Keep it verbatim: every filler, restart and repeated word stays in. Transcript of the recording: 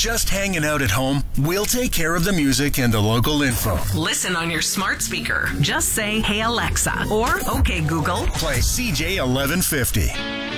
just hanging out at home? We'll take care of the music and the local info. Listen on your smart speaker. Just say, "Hey Alexa," or "Okay Google." Play C J eleven fifty.